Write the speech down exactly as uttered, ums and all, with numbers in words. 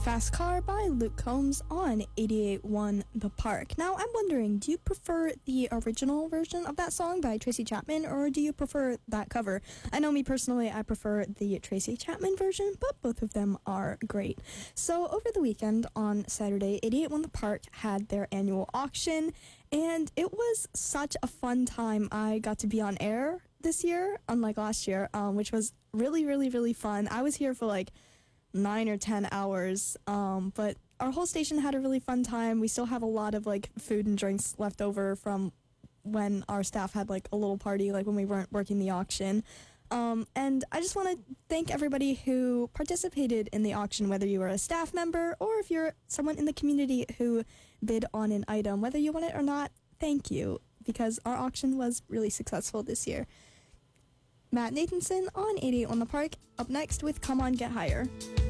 Fast Car by Luke Combs on eighty-eight point one The Park. Now, I'm wondering, do you prefer the original version of that song by Tracy Chapman, or do you prefer that cover? I know me personally, I prefer the Tracy Chapman version, but both of them are great. So, over the weekend on Saturday, eighty-eight point one The Park had their annual auction, and it was such a fun time. I got to be on air this year, unlike last year, um, which was really, really, really fun. I was here for like nine or ten hours, um, but our whole station had a really fun time. We still have a lot of like food and drinks left over from when our staff had like a little party, like when we weren't working the auction. Um, and I just want to thank everybody who participated in the auction, whether you were a staff member or if you're someone in the community who bid on an item, whether you won it or not. Thank you, because our auction was really successful this year. Matt Nathanson on eighty-eight point one The Park, up next with Come On Get Higher.